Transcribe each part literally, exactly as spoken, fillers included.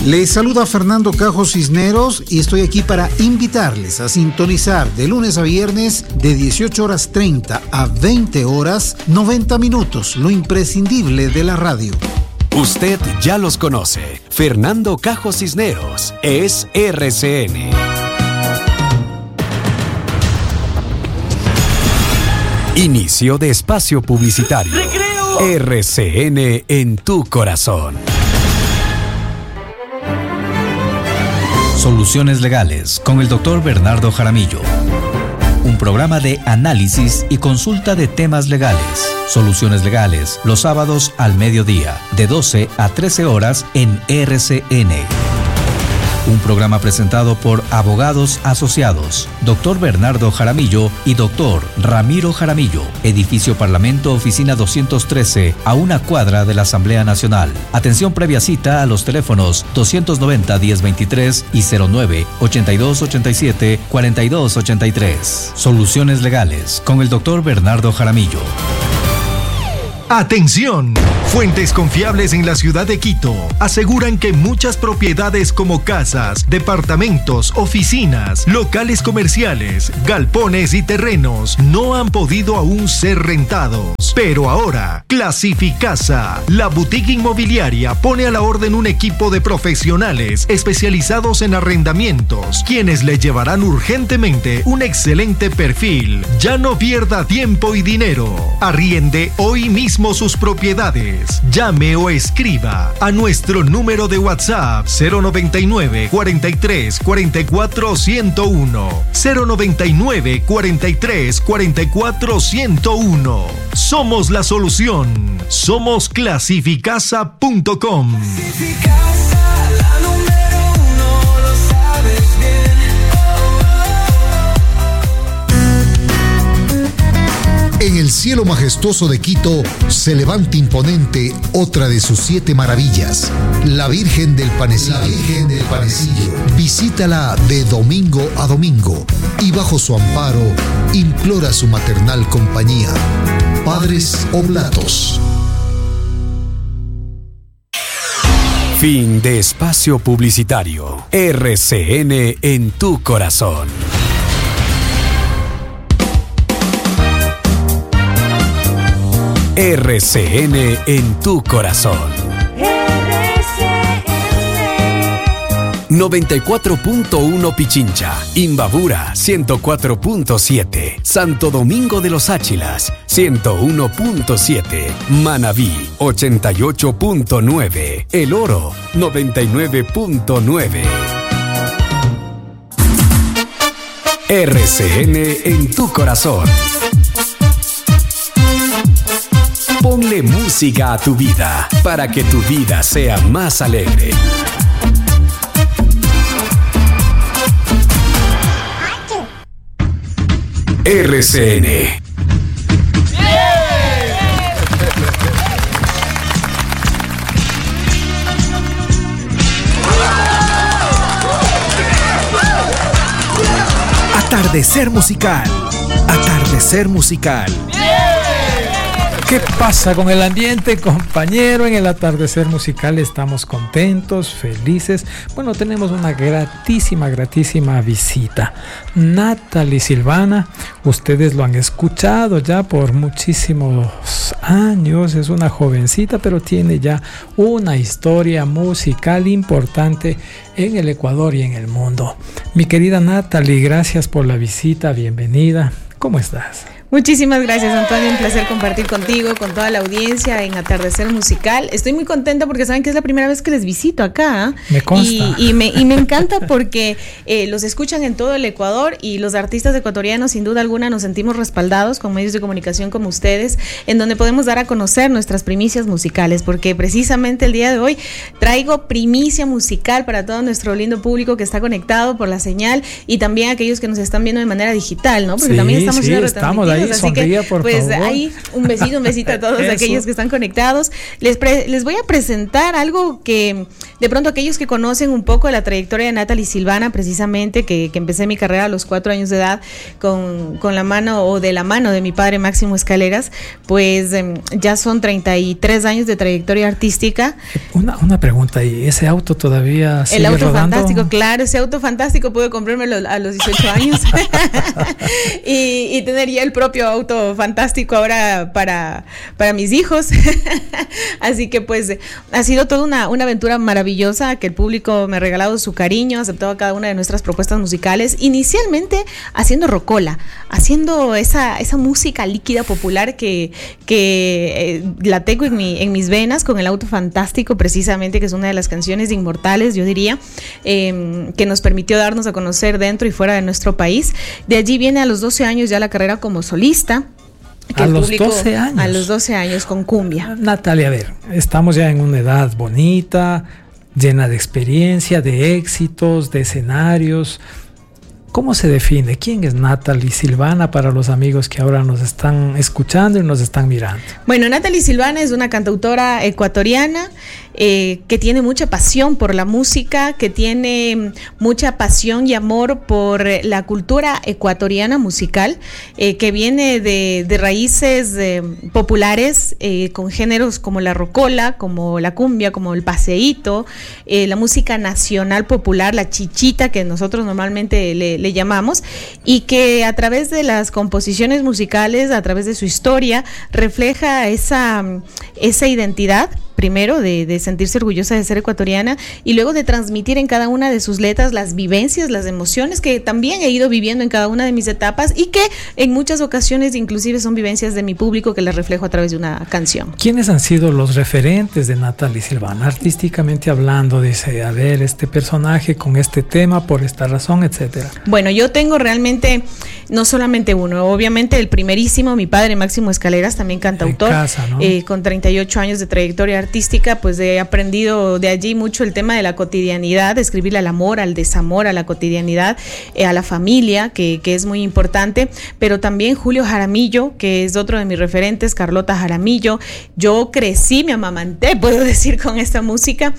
Les saluda Fernando Cajo Cisneros y estoy aquí para invitarles a sintonizar de lunes a viernes de dieciocho horas treinta a veinte horas, noventa minutos, lo imprescindible de la radio. Usted ya los conoce. Fernando Cajo Cisneros es R C N. Inicio de espacio publicitario. ¡Recreo! R C N en tu corazón. Soluciones Legales con el doctor Bernardo Jaramillo. Un programa de análisis y consulta de temas legales. Soluciones Legales, los sábados al mediodía, de doce a trece horas en R C N. Un programa presentado por abogados asociados, doctor Bernardo Jaramillo y doctor Ramiro Jaramillo, Edificio Parlamento, oficina doscientos trece, a una cuadra de la Asamblea Nacional. Atención previa cita a los teléfonos doscientos noventa, diez veintitrés y cero nueve, ochenta y dos ochenta y siete, cuarenta y dos ochenta y tres. Soluciones Legales con el doctor Bernardo Jaramillo. ¡Atención! Fuentes confiables en la ciudad de Quito aseguran que muchas propiedades como casas, departamentos, oficinas, locales comerciales, galpones y terrenos no han podido aún ser rentados. Pero ahora, Clasificasa, la boutique inmobiliaria, pone a la orden un equipo de profesionales especializados en arrendamientos, quienes le llevarán urgentemente un excelente perfil. Ya no pierda tiempo y dinero. Arriende hoy mismo sus propiedades. Llame o escriba a nuestro número de WhatsApp cero noventa y nueve, cuarenta y tres, cuarenta y cuatro, ciento uno, cero noventa y nueve, cuarenta y tres, cuarenta y cuatro, ciento uno. Somos la solución. Somos clasificasa punto com. En el cielo majestuoso de Quito se levanta imponente otra de sus siete maravillas, la Virgen del Panecillo. La Virgen del Panecillo. Visítala de domingo a domingo y bajo su amparo implora su maternal compañía. Padres Oblatos. Fin de espacio publicitario. R C N en tu corazón. R C N en tu corazón. R C N. noventa y cuatro punto uno Pichincha, Imbabura ciento cuatro punto siete, Santo Domingo de los Áchilas ciento uno punto siete, Manabí ochenta y ocho punto nueve, El Oro noventa y nueve punto nueve. R C N en tu corazón. Ponle música a tu vida para que tu vida sea más alegre. R C N. Atardecer musical. Atardecer musical. ¿Qué pasa con el ambiente, compañero? En el atardecer musical estamos contentos, felices. Bueno, tenemos una gratísima, gratísima visita. Natalie Silvana, ustedes lo han escuchado ya por muchísimos años. Es una jovencita, pero tiene ya una historia musical importante en el Ecuador y en el mundo. Mi querida Natalie, gracias por la visita, bienvenida. ¿Cómo estás? Muchísimas gracias, Antonio, un placer compartir contigo, con toda la audiencia en Atardecer Musical. Estoy muy contenta porque saben que es la primera vez que les visito acá. Me consta. Y, y, me, y me encanta porque eh, los escuchan en todo el Ecuador y los artistas ecuatorianos, sin duda alguna, nos sentimos respaldados con medios de comunicación como ustedes, en donde podemos dar a conocer nuestras primicias musicales, porque precisamente el día de hoy traigo primicia musical para todo nuestro lindo público que está conectado por la señal y también aquellos que nos están viendo de manera digital, ¿no? Porque sí, también estamos sí, siendo estamos años, así sonría, que por pues favor. ahí un besito, un besito a todos aquellos que están conectados. Les, pre, les voy a presentar algo que de pronto aquellos que conocen un poco de la trayectoria de Natalie Silvana, precisamente, que, que empecé mi carrera a los cuatro años de edad con, con la mano o de la mano de mi padre Máximo Escaleras, pues eh, ya son treinta y tres años de trayectoria artística. Una, una pregunta, ¿y ese auto todavía sigue El auto rodando? fantástico, claro, ese auto fantástico pude comprármelo a los dieciocho años y, y tener ya el propio auto fantástico ahora para, para mis hijos. Así que pues ha sido toda una, una aventura maravillosa, que el público me ha regalado su cariño, ha aceptado cada una de nuestras propuestas musicales, inicialmente haciendo rocola, haciendo esa, esa música líquida popular que, que eh, la tengo en, mi, en mis venas, con el auto fantástico precisamente, que es una de las canciones inmortales, yo diría, eh, que nos permitió darnos a conocer dentro y fuera de nuestro país. De allí viene a los doce años ya la carrera como solista. A los público, doce años. A los doce años con cumbia. Natalia, a ver, estamos ya en una edad bonita, llena de experiencia, de éxitos, de escenarios. ¿Cómo se define? ¿Quién es Natalie Silvana para los amigos que ahora nos están escuchando y nos están mirando? Bueno, Natalie Silvana es una cantautora ecuatoriana eh, que tiene mucha pasión por la música, que tiene mucha pasión y amor por la cultura ecuatoriana musical, eh, que viene de, de raíces eh, populares, eh, con géneros como la rocola, como la cumbia, como el paseíto, eh, la música nacional popular, la chichita, que nosotros normalmente le, le llamamos, y que a través de las composiciones musicales, a través de su historia, refleja esa, esa identidad, primero de, de sentirse orgullosa de ser ecuatoriana, y luego de transmitir en cada una de sus letras las vivencias, las emociones que también he ido viviendo en cada una de mis etapas, y que en muchas ocasiones inclusive son vivencias de mi público que las reflejo a través de una canción. ¿Quiénes han sido los referentes de Natalie Silvana, artísticamente hablando? Dice, a ver, este personaje con este tema, por esta razón, etcétera. Bueno, yo tengo realmente no solamente uno, obviamente el primerísimo, mi padre Máximo Escaleras, también cantautor, casa, ¿no? eh, con treinta y ocho años de trayectoria artística, pues he aprendido de allí mucho el tema de la cotidianidad, de escribirle al amor, al desamor, a la cotidianidad, eh, a la familia, que, que es muy importante, pero también Julio Jaramillo, que es otro de mis referentes, Carlota Jaramillo. Yo crecí, me amamanté, puedo decir, con esta música.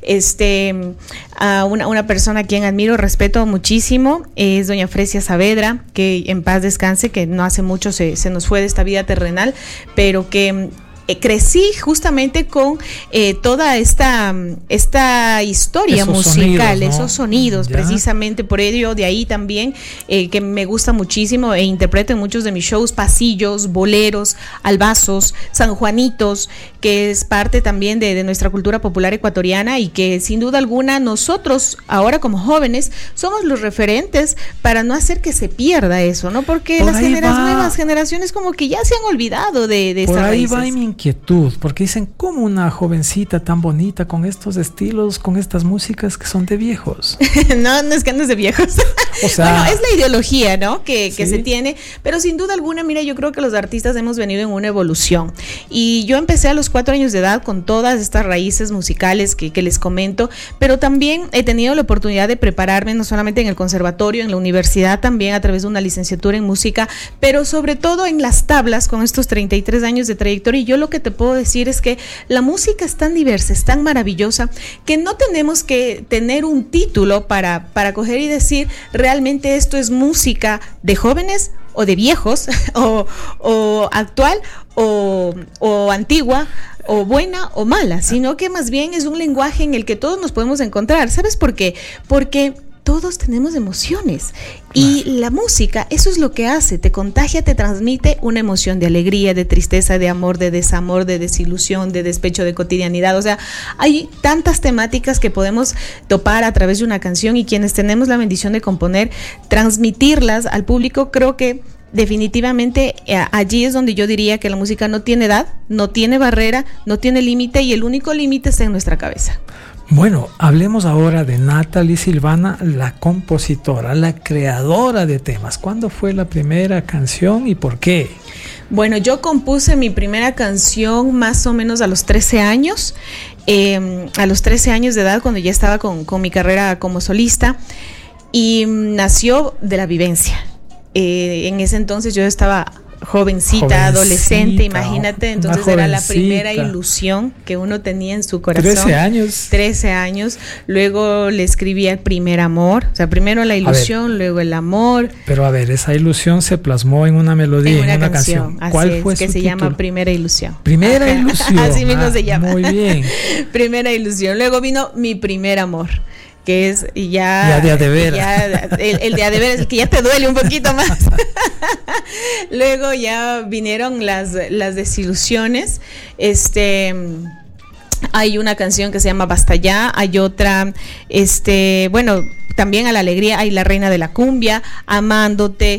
Este, a una, una persona a quien admiro, respeto muchísimo, es doña Fresia Saavedra, que en paz descanse, que no hace mucho se, se nos fue de esta vida terrenal, pero que Eh, crecí justamente con eh, toda esta, esta historia esos musical, sonidos, ¿no? Esos sonidos, ¿ya? Precisamente por ello, de ahí también eh, que me gusta muchísimo e interpreto en muchos de mis shows pasillos, boleros, albazos, sanjuanitos, que es parte también de, de nuestra cultura popular ecuatoriana, y que sin duda alguna nosotros ahora como jóvenes somos los referentes para no hacer que se pierda eso, ¿no? Porque por las generaciones, nuevas generaciones como que ya se han olvidado de, de estas raíces. Por ahí va mi inquietud, porque dicen, ¿cómo una jovencita tan bonita con estos estilos, con estas músicas que son de viejos? no, no es que andes de viejos. O sea, bueno, es la ideología, ¿no? Que, que ¿sí? se tiene, pero sin duda alguna, mira, yo creo que los artistas hemos venido en una evolución, y yo empecé a los cuatro años de edad con todas estas raíces musicales que, que les comento, pero también he tenido la oportunidad de prepararme no solamente en el conservatorio, en la universidad también, a través de una licenciatura en música, pero sobre todo en las tablas con estos treinta y tres años de trayectoria. Y yo lo que te puedo decir es que la música es tan diversa, es tan maravillosa, que no tenemos que tener un título para, para coger y decir realmente esto es música de jóvenes o de viejos o, o actual o, o antigua o buena o mala, sino que más bien es un lenguaje en el que todos nos podemos encontrar. ¿Sabes por qué? Porque todos tenemos emociones, y la música, eso es lo que hace, te contagia, te transmite una emoción de alegría, de tristeza, de amor, de desamor, de desilusión, de despecho, de cotidianidad. O sea, hay tantas temáticas que podemos topar a través de una canción, y quienes tenemos la bendición de componer, transmitirlas al público, creo que definitivamente eh, allí es donde yo diría que la música no tiene edad, no tiene barrera, no tiene límite, y el único límite está en nuestra cabeza. Bueno, hablemos ahora de Natalie Silvana, la compositora, la creadora de temas. ¿Cuándo fue la primera canción y por qué? Bueno, yo compuse mi primera canción más o menos a los trece años, eh, a los trece años de edad, cuando ya estaba con, con mi carrera como solista, y nació de la vivencia. Eh, en ese entonces yo estaba jovencita, jovencita adolescente, imagínate, entonces era la primera jovencita. ilusión que uno tenía en su corazón. trece años. trece años, luego le escribía el primer amor, o sea, primero la ilusión, luego el amor. Pero a ver, esa ilusión se plasmó en una melodía, en una, en una canción. canción. ¿Cuál Así fue es, que su se título? llama Primera Ilusión. Primera Ilusión. Así mismo ah, se llama. Muy bien. Primera Ilusión. Luego vino Mi Primer Amor, que es ya, ya de a de veras. Ya, el, el de a de veras, el que ya te duele un poquito más. Luego ya vinieron las, las desilusiones. Este, hay una canción que se llama Basta Ya, hay otra, este, bueno, también a la alegría hay La Reina de la Cumbia, Amándote,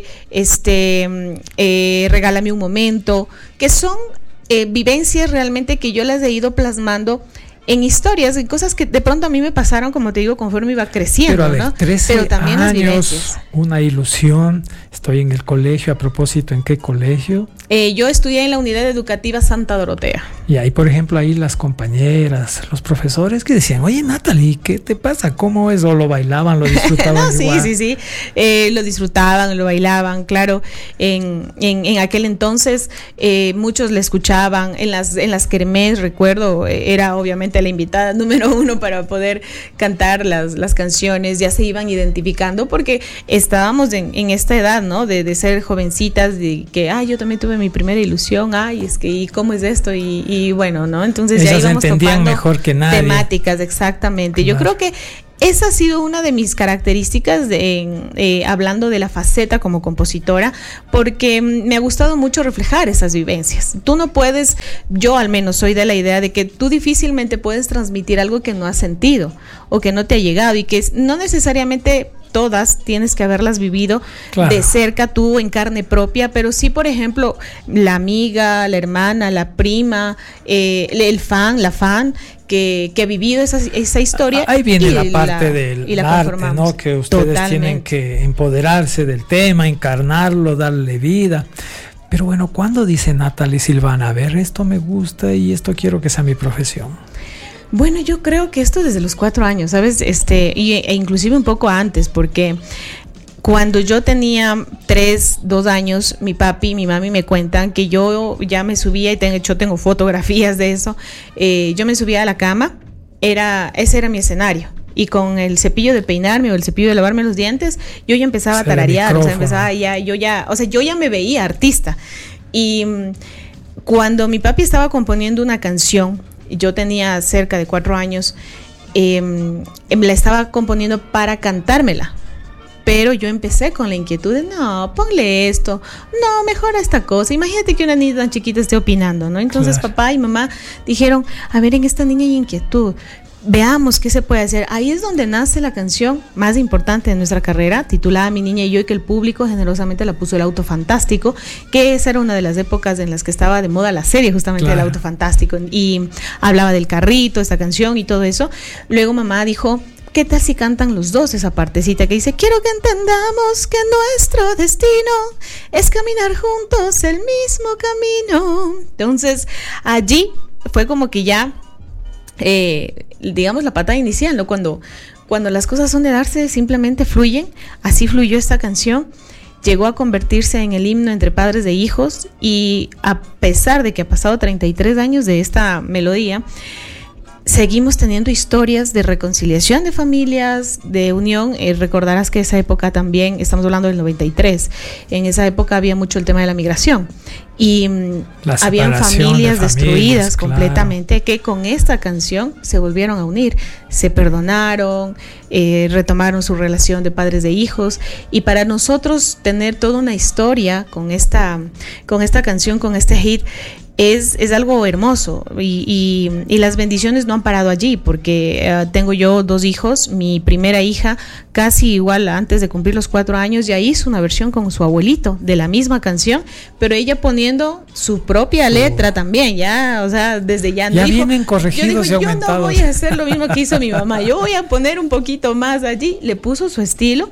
este, eh, Regálame un Momento, que son eh, vivencias realmente que yo las he ido plasmando en historias, en cosas que de pronto a mí me pasaron, como te digo, conforme iba creciendo, pero a ver, ¿no? trece Pero también las años, vivencias. Una ilusión. Estoy en el colegio. A propósito, ¿en qué colegio? Eh, yo estudié en la Unidad Educativa Santa Dorotea. Y ahí, por ejemplo, ahí las compañeras, los profesores que decían, oye, Natalie, ¿qué te pasa? ¿Cómo es? ¿O lo bailaban, lo disfrutaban? No, sí, igual? sí, sí. Eh, lo disfrutaban, lo bailaban, claro. En, en, en aquel entonces eh, muchos le escuchaban. En las, en las kermés, recuerdo, eh, era obviamente la invitada número uno para poder cantar las, las canciones. Ya se iban identificando porque estábamos en, en esta edad, ¿no? De, de ser jovencitas, de que, ay, yo también tuve mi primera ilusión, ay, es que, ¿y cómo es esto? Y, y bueno, ¿no? Entonces Ellas ya íbamos entendían topando mejor que nadie. Temáticas, exactamente. Claro. Yo creo que esa ha sido una de mis características de, en, eh, hablando de la faceta como compositora, porque me ha gustado mucho reflejar esas vivencias. Tú no puedes, yo al menos soy de la idea de que tú difícilmente puedes transmitir algo que no has sentido o que no te ha llegado y que no necesariamente todas tienes que haberlas vivido claro. de cerca tú en carne propia, pero sí, por ejemplo, la amiga, la hermana, la prima, eh, el fan, la fan, que, que ha vivido esa, esa historia. Ahí viene la parte la, del arte, ¿no? Que ustedes Totalmente. tienen que empoderarse del tema, encarnarlo, darle vida. Pero bueno, ¿cuándo dice Natalie Silvana, a ver, esto me gusta y esto quiero que sea mi profesión? Bueno, yo creo que esto desde los cuatro años, ¿sabes? Este, y, e inclusive un poco antes, porque cuando yo tenía tres, dos años, mi papi y mi mami me cuentan que yo ya me subía, y tengo, yo tengo fotografías de eso, eh, yo me subía a la cama, era, ese era mi escenario. Y con el cepillo de peinarme o el cepillo de lavarme los dientes, yo ya empezaba a tararear, o sea, empezaba ya, yo ya, o sea, yo ya me veía artista. Y um, cuando mi papi estaba componiendo una canción, yo tenía cerca de cuatro años, eh, la estaba componiendo para cantármela. Pero yo empecé con la inquietud de, no, ponle esto, no, mejora esta cosa. Imagínate que una niña tan chiquita esté opinando, ¿no? Entonces claro. papá y mamá dijeron, a ver, en esta niña hay inquietud, veamos qué se puede hacer. Ahí es donde nace la canción más importante de nuestra carrera, titulada Mi Niña y Yo, y que el público generosamente la puso El Auto Fantástico, que esa era una de las épocas en las que estaba de moda la serie justamente claro. El Auto Fantástico, y hablaba del carrito, esta canción y todo eso. Luego mamá dijo, ¿qué tal si cantan los dos esa partecita que dice, quiero que entendamos que nuestro destino es caminar juntos el mismo camino? Entonces allí fue como que ya Eh, digamos la patada inicial, ¿no? Cuando, cuando las cosas son de darse, simplemente fluyen. Así fluyó esta canción, llegó a convertirse en el himno entre padres e hijos, y a pesar de que ha pasado treinta y tres años de esta melodía, seguimos teniendo historias de reconciliación de familias, de unión. Eh, recordarás que esa época también, estamos hablando del noventa y tres, en esa época había mucho el tema de la migración y habían familias de destruidas claro. completamente, que con esta canción se volvieron a unir, se perdonaron, eh, retomaron su relación de padres de hijos. Y para nosotros tener toda una historia con esta, con esta canción, con este hit, Es, es algo hermoso, y, y, y las bendiciones no han parado allí, porque uh, tengo yo dos hijos. Mi primera hija, casi igual antes de cumplir los cuatro años, ya hizo una versión con su abuelito de la misma canción, pero ella poniendo su propia letra oh. también, ya, o sea, desde ya. Ya no vienen dijo, corregidos yo digo, y yo aumentados. no voy a hacer lo mismo que hizo mi mamá, yo voy a poner un poquito más allí. Le puso su estilo.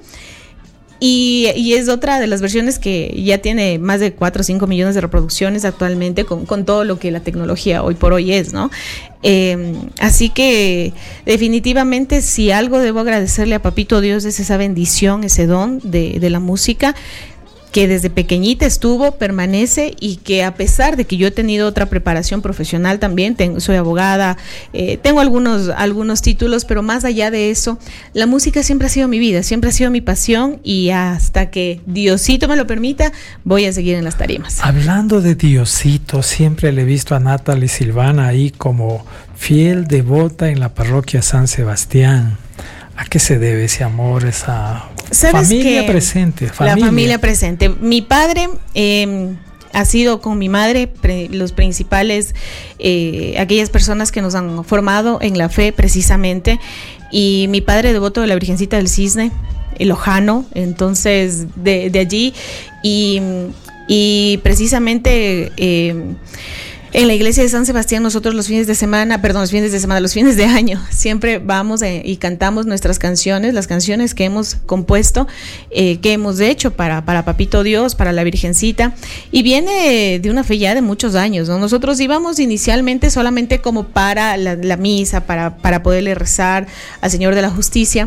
Y, y es otra de las versiones que ya tiene más de cuatro o cinco millones de reproducciones actualmente, con, con todo lo que la tecnología hoy por hoy es, ¿no? Eh, así que definitivamente, si algo debo agradecerle a Papito Dios, es esa bendición, ese don de, de la música. que desde pequeñita estuvo, permanece y que a pesar de que yo he tenido otra preparación profesional también, tengo, soy abogada, eh, tengo algunos, algunos títulos, pero más allá de eso, la música siempre ha sido mi vida, siempre ha sido mi pasión y hasta que Diosito me lo permita, voy a seguir en las tarimas. Hablando de Diosito, siempre le he visto a Natalie Silvana ahí como fiel devota en la parroquia San Sebastián. ¿A qué se debe ese amor, esa familia presente? Familia. La familia presente. Mi padre eh, ha sido con mi madre pre, los principales, eh, aquellas personas que nos han formado en la fe precisamente. Y mi padre devoto de la Virgencita del Cisne, el Lojano, entonces de, de allí. Y, y precisamente... Eh, En la iglesia de San Sebastián nosotros los fines de semana, perdón, los fines de semana, los fines de año, siempre vamos eh, y cantamos nuestras canciones, las canciones que hemos compuesto, eh, que hemos hecho para, para Papito Dios, para la Virgencita, y viene de una fe ya de muchos años, ¿no? Nosotros íbamos inicialmente solamente como para la, la misa, para, para poderle rezar al Señor de la Justicia.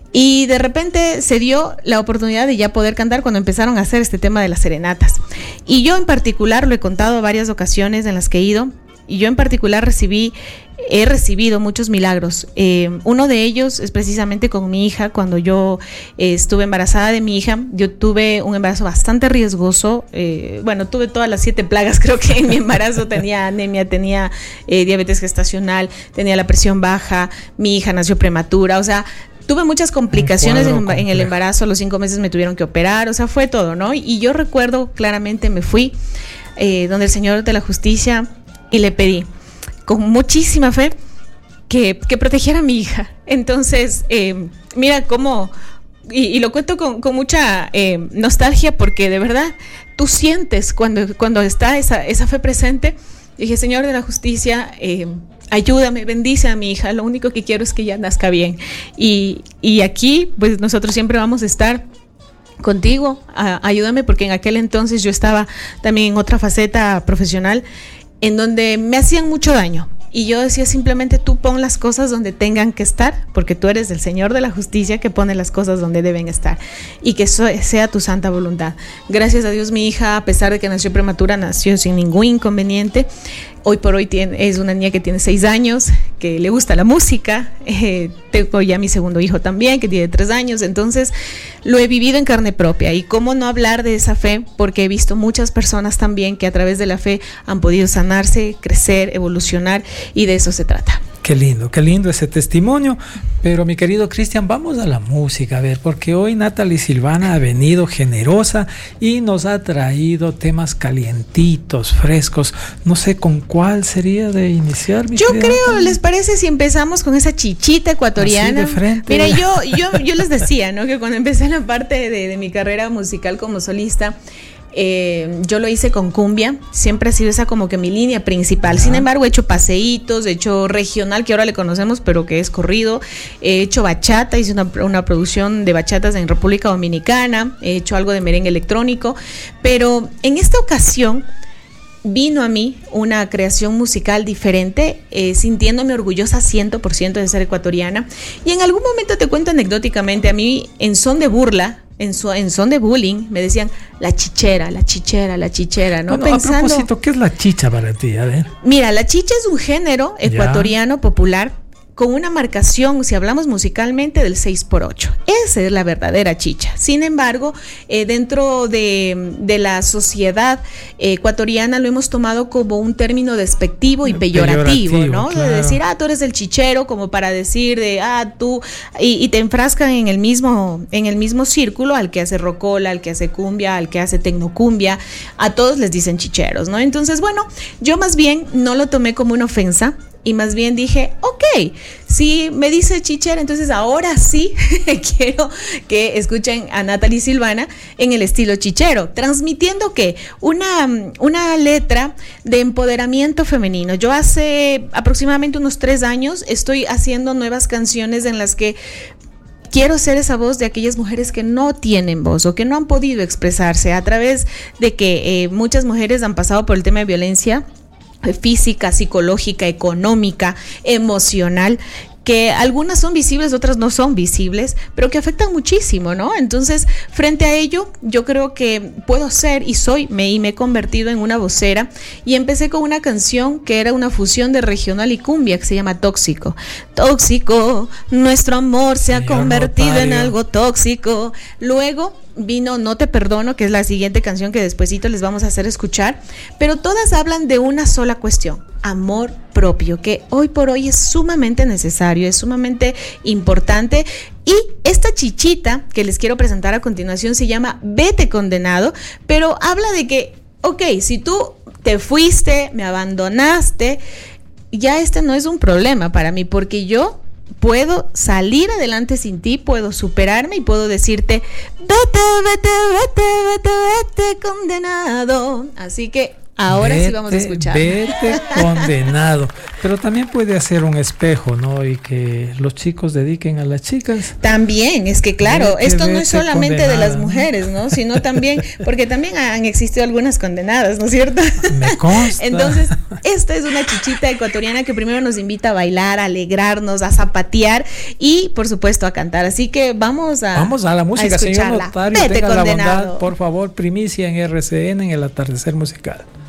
Y de repente se dio la oportunidad de ya poder cantar cuando empezaron a hacer este tema de las serenatas. Y yo en particular, lo he contado varias ocasiones en las que he ido, y yo en particular recibí, he recibido muchos milagros. Eh, uno de ellos es precisamente con mi hija, cuando yo eh, estuve embarazada de mi hija. Yo tuve un embarazo bastante riesgoso, eh, bueno, tuve todas las siete plagas, creo que en mi embarazo tenía anemia, tenía eh, diabetes gestacional, tenía la presión baja, mi hija nació prematura, o sea, tuve muchas complicaciones en, en el embarazo, a los cinco meses me tuvieron que operar, o sea, fue todo, ¿no? Y yo recuerdo claramente, me fui eh, donde el Señor de la Justicia y le pedí, con muchísima fe, que, que protegiera a mi hija. Entonces, eh, mira cómo, y, y lo cuento con, con mucha eh, nostalgia, porque de verdad, tú sientes cuando, cuando está esa, esa fe presente. Dije, Señor de la Justicia, eh, ayúdame, bendice a mi hija, lo único que quiero es que ella nazca bien. Y, y aquí, pues nosotros siempre vamos a estar contigo, a, ayúdame, porque en aquel entonces yo estaba también en otra faceta profesional, en donde me hacían mucho daño. Y yo decía simplemente, tú pon las cosas donde tengan que estar, porque tú eres el Señor de la Justicia que pone las cosas donde deben estar, y que eso sea tu santa voluntad. Gracias a Dios, mi hija, a pesar de que nació prematura, nació sin ningún inconveniente. Hoy por hoy tiene, es una niña que tiene seis años, que le gusta la música. Eh, tengo ya mi segundo hijo también, que tiene tres años. Entonces, lo he vivido en carne propia. Y cómo no hablar de esa fe, porque he visto muchas personas también que a través de la fe han podido sanarse, crecer, evolucionar, y de eso se trata. Qué lindo, qué lindo ese testimonio. Pero mi querido Cristian, vamos a la música, a ver, porque hoy Natalie Silvana ha venido generosa y nos ha traído temas calientitos, frescos. No sé con cuál sería de iniciar. Mi yo creo, Natalie. ¿Les parece si empezamos con esa chichita ecuatoriana? Así de frente. Mira, yo, yo, yo les decía, ¿no? Que cuando empecé en la parte de, de mi carrera musical como solista, Eh, yo lo hice con cumbia, siempre ha sido esa como que mi línea principal. Uh-huh. Sin embargo, he hecho paseitos, he hecho regional, que ahora le conocemos, pero que es corrido. He hecho bachata, hice una, una producción de bachatas en República Dominicana, he hecho algo de merengue electrónico, pero en esta ocasión vino a mí una creación musical diferente, eh, sintiéndome orgullosa cien por ciento de ser ecuatoriana. Y en algún momento, te cuento anecdóticamente, a mí en son de burla, En, su, en son de bullying, me decían la chichera, la chichera, la chichera, ¿no? Bueno, Pensando, a propósito, ¿qué es la chicha para ti? A ver. Mira, la chicha es un género ecuatoriano ya. popular, con una marcación, si hablamos musicalmente, del seis por ocho. Esa es la verdadera chicha. Sin embargo, eh, dentro de, de la sociedad eh, ecuatoriana lo hemos tomado como un término despectivo y peyorativo, peyorativo ¿no? Claro. De decir, ah, tú eres el chichero, como para decir de, ah, tú, y, y te enfrascan en el mismo, en el mismo círculo, al que hace rocola, al que hace cumbia, al que hace tecnocumbia, a todos les dicen chicheros, ¿no? Entonces, bueno, yo más bien no lo tomé como una ofensa, y más bien dije, ok, si me dice chichera, entonces ahora sí quiero que escuchen a Natalie Silvana en el estilo chichero, transmitiendo que una, una letra de empoderamiento femenino. Yo hace aproximadamente unos tres años estoy haciendo nuevas canciones en las que quiero ser esa voz de aquellas mujeres que no tienen voz o que no han podido expresarse, a través de que eh, muchas mujeres han pasado por el tema de violencia física, psicológica, económica, emocional, que algunas son visibles, otras no son visibles, pero que afectan muchísimo, ¿no? Entonces, frente a ello, yo creo que puedo ser y soy, me, y me he convertido en una vocera, y empecé con una canción que era una fusión de regional y cumbia que se llama Tóxico. Tóxico, nuestro amor se ha Señor convertido notario. en algo tóxico. Luego vino No te perdono, que es la siguiente canción que despuesito les vamos a hacer escuchar, pero todas hablan de una sola cuestión: amor propio, que hoy por hoy es sumamente necesario, es sumamente importante. Y esta chichita que les quiero presentar a continuación se llama Vete Condenado, pero habla de que, ok, si tú te fuiste, me abandonaste, ya este no es un problema para mí, porque yo puedo salir adelante sin ti, puedo superarme y puedo decirte: vete, vete, vete, vete, vete, condenado. Así que ahora vete, sí vamos a escuchar. Vete condenado. Pero también puede hacer un espejo, ¿no? Y que los chicos dediquen a las chicas. También, es que claro, Vete, esto no vete es solamente de condenada, las mujeres, ¿no? Sino también, porque también han existido algunas condenadas, ¿no es cierto? Me consta. Entonces, esta es una chichita ecuatoriana que primero nos invita a bailar, a alegrarnos, a zapatear y, por supuesto, a cantar. Así que vamos a Vamos a la música, a señor escucharla. notario. Vete Tenga la condenado. bondad, por favor, primicia en R C N en el atardecer musical.